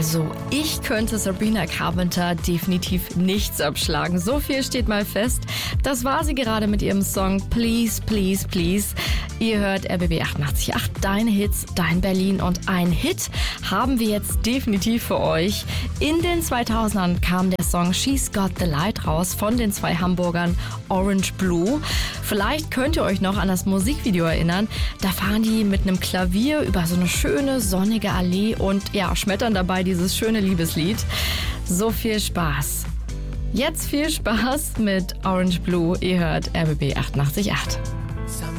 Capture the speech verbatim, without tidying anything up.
Also, ich könnte Sabrina Carpenter definitiv nichts abschlagen. So viel steht mal fest. Das war sie gerade mit ihrem Song Please, Please, Please. Ihr hört R B B achtundachtzig Komma acht, deine Hits, dein Berlin. Und ein Hit haben wir jetzt definitiv für euch. In den zweitausendern kam der Song She's Got the Light raus von den zwei Hamburgern Orange Blue. Vielleicht könnt ihr euch noch an das Musikvideo erinnern. Da fahren die mit einem Klavier über so eine schöne, sonnige Allee und ja, schmettern dabei dieses schöne Liebeslied. So viel Spaß. Jetzt viel Spaß mit Orange Blue. Ihr hört R B B achtundachtzig Komma acht.